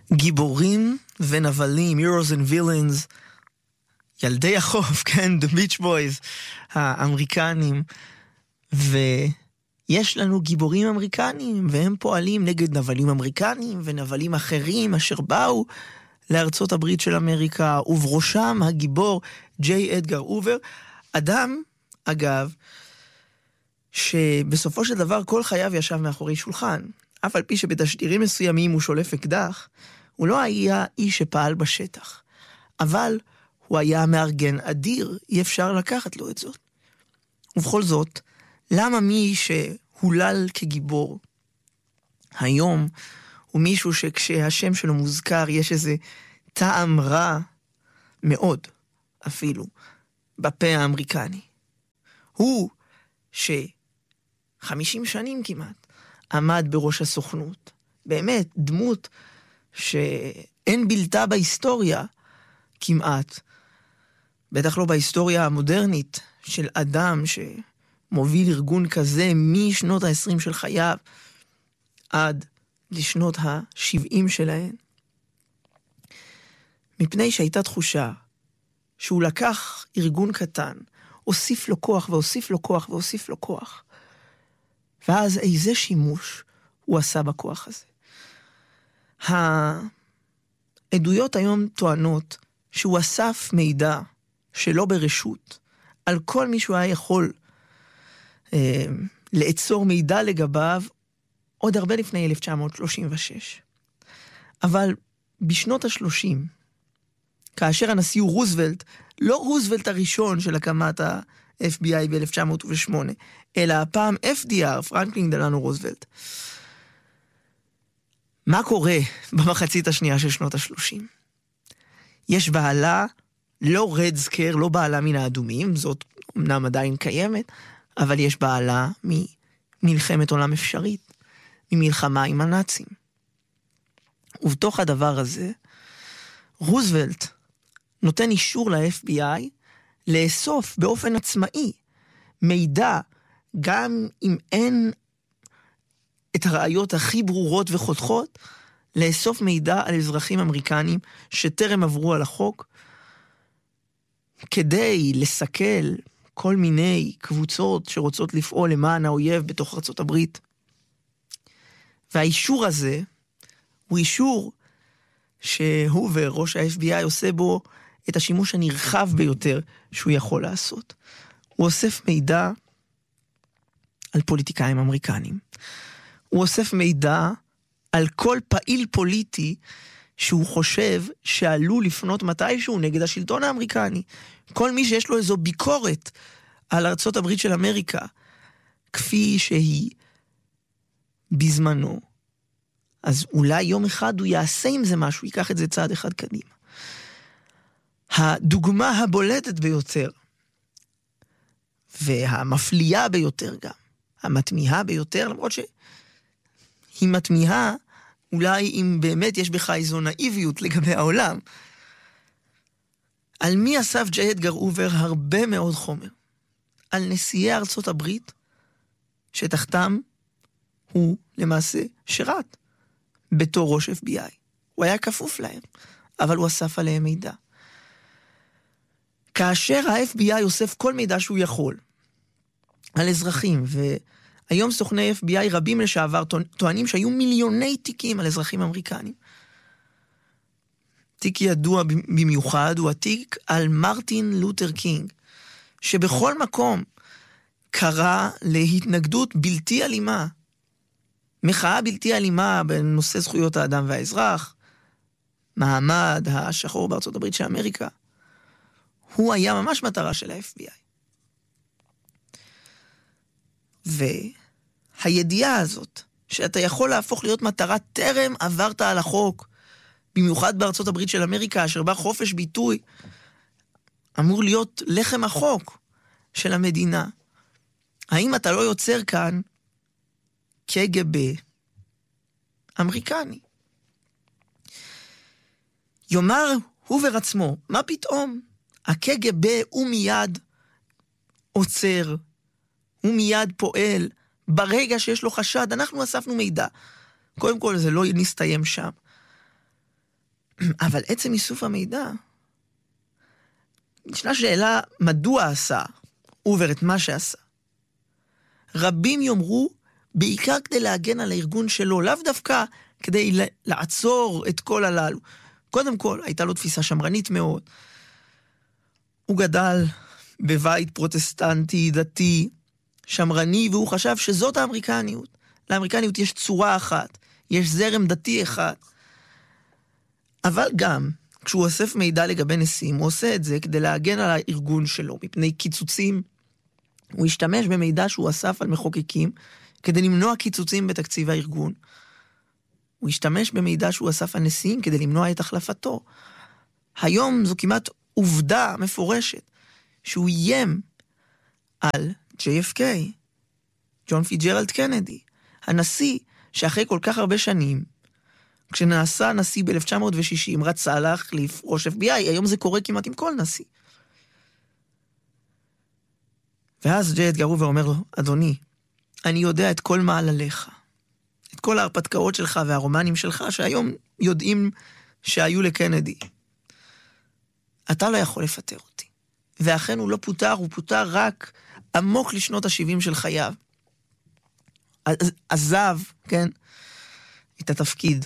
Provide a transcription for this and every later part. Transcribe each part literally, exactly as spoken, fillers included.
גיבורים ונבלים, heroes and villains, ילדי החוף, כן, the beach boys, האמריקנים, ויש לנו גיבורים אמריקנים, והם פועלים נגד נבלים אמריקנים, ונבלים אחרים אשר באו לארצות הברית של אמריקה, ובראשם הגיבור ג'יי אדגר הובר, אדם, אגב, שבסופו של דבר כל חייו ישב מאחורי שולחן, אף על פי שבתשדירים מסוימים הוא שולף אקדח, הוא לא היה איש שפעל בשטח, אבל הוא היה מארגן אדיר, אי אפשר לקחת לו את זאת. ובכל זאת, למה מי שהולל כגיבור היום, הוא מישהו שכשהשם שלו מוזכר, יש איזה טעם רע מאוד, אפילו, בפה האמריקני. הוא שחמישים שנים כמעט עמד בראש הסוכנות. באמת, דמות שאין בלתה בהיסטוריה כמעט. בטח לא בהיסטוריה המודרנית של אדם שמוביל ארגון כזה משנות ה-עשרים של חייו עד לשנות ה-שבעים שלהן. מפני שהייתה תחושה שהוא לקח ארגון קטן, הוסיף לו כוח והוסיף לו כוח והוסיף לו כוח. ואז איזה שימוש הוא עשה בכוח הזה. העדויות היום טוענות שהוא אסף מידע שלא ברשות, על כל מי שהוא היה יכול אה, לעצור מידע לגביו, עוד הרבה לפני אלף תשע מאות שלושים ושש. אבל בשנות ה-שלושים, כאשר הנשיא הוא רוזוולט, לא רוזוולט הראשון של הקמת ה-אף בי איי ב-אלף תשע מאות ושמונה, אלא הפעם אף די אר, פרנקלין דלנו רוזוולט. מה קורה במחצית השנייה של שנות ה-שלושים? יש בעלה, לא רד סקר, לא בעלה מן האדומים, זאת אמנם עדיין קיימת, אבל יש בעלה ממלחמת עולם אפשרית, ממלחמה עם הנאצים. ובתוך הדבר הזה, רוזוולט נותן אישור ל-אף בי איי לאסוף באופן עצמאי מידע, גם אם אין את הראיות הכי ברורות וחותכות, לאסוף מידע על אזרחים אמריקנים שטרם עברו על החוק, כדי לסכל כל מיני קבוצות שרוצות לפעול למען האויב בתוך ארצות הברית. והאישור הזה הוא אישור שהובר, ראש ה-אף בי איי, עושה בו את השימוש הנרחב ביותר שהוא יכול לעשות. הוא אוסף מידע על פוליטיקאים אמריקנים. הוא אוסף מידע על כל פעיל פוליטי שהוא חושב שעלול לפנות מתישהו נגד השלטון האמריקני. כל מי שיש לו איזו ביקורת על ארצות הברית של אמריקה, כפי שהיא בזמנו, אז אולי יום אחד הוא יעשה עם זה משהו, ייקח את זה צעד אחד קדימה. הדוגמה הבולטת ביותר, והמפליאה ביותר גם, המתמיהה ביותר, למרות שהיא מתמיהה, אולי אם באמת יש בך איזו נאיביות לגבי העולם, על מי אסף ג'יי אדגר הובר הרבה מאוד חומר? על נשיאי ארצות הברית, שתחתם הוא למעשה שירת בתור ראש אף בי איי. הוא היה כפוף להם, אבל הוא אסף עליהם מידע. כאשר ה-אף בי איי אוסף כל מידע שהוא יכול על אזרחים, והיום סוכני אף בי איי רבים לשעבר טוענים שהיו מיליוני תיקים על אזרחים אמריקנים. תיק ידוע במיוחד הוא התיק על מרטין לותר קינג, שבכל מקום קרא להתנגדות בלתי אלימה, מחאה בלתי אלימה בנושא זכויות האדם והאזרח, מעמד השחור בארצות הברית של אמריקה. הוא היה ממש מטרה של ה-אף בי איי. והידיעה הזאת, שאתה יכול להפוך להיות מטרה טרם עברת על החוק, במיוחד בארצות הברית של אמריקה, אשר בה חופש ביטוי אמור להיות לחם החוק של המדינה. האם אתה לא יוצר כאן קג"ב אמריקני? יאמר הובר עצמו, מה פתאום? הקג"ב הוא מיד עוצר, הוא מיד פועל, ברגע שיש לו חשד, אנחנו אספנו מידע. קודם כל זה לא נסתיים שם. אבל עצם איסוף המידע, ישנה שאלה, מדוע עשה אובר את מה שעשה? רבים יאמרו, בעיקר כדי להגן על הארגון שלו, לאו דווקא כדי לעצור את כל הללו. קודם כל, הייתה לו תפיסה שמרנית מאוד. הוא גדל בבית פרוטסטנטי, דתי, שמרני, והוא חשב שזאת האמריקניות. לאמריקניות יש צורה אחת, יש זרם דתי אחד. אבל גם, כשהוא אוסף מידע לגבי נשיאים, הוא עושה את זה כדי להגן על הארגון שלו, מפני קיצוצים. הוא השתמש במידע שהוא אסף על מחוקקים, כדי למנוע קיצוצים בתקציב הארגון. הוא השתמש במידע שהוא אסף על נשיאים, כדי למנוע את החלפתו. היום זו כמעט עובדה מפורשת, שהוא איים על ג'יי אף קיי, ג'ון פיטג'רלד קנדי, הנשיא שאחרי כל כך הרבה שנים, כשנעשה נשיא ב-אלף תשע מאות ושישים, רצה להחליף ראש אף בי איי, היום זה קורה כמעט עם כל נשיא. ואז ג'יי אדגר הובר אומר לו, אדוני, אני יודע את כל מעלליך, את כל ההרפתקאות שלך והרומנים שלך, שהיום יודעים שהיו לקנדי. אתה לא יכול לפטר אותי. ואכן הוא לא פוטר, הוא פוטר רק עמוק לשנות ה-שבעים של חייו. עזב, כן, את התפקיד.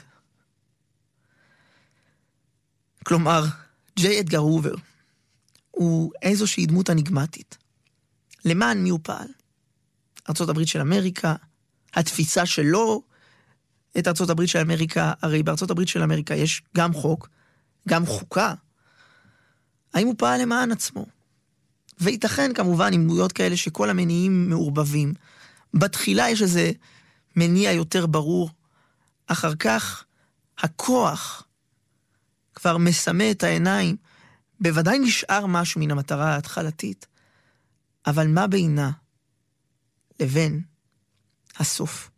כלומר, ג'יי אדגר הובר הוא איזושהי דמות אניגמטית. למען מי הוא פעל? ארצות הברית של אמריקה, התפיסה שלו את ארצות הברית של אמריקה, הרי בארצות הברית של אמריקה יש גם חוק, גם חוקה. האם הוא פעל למען עצמו? וייתכן כמובן עם דמויות כאלה שכל המניעים מעורבבים. בתחילה יש איזה מניע יותר ברור, אחר כך הכוח כבר מסמא את העיניים, בוודאי נשאר משהו מן המטרה ההתחלתית, אבל מה בינה לבין הסוף?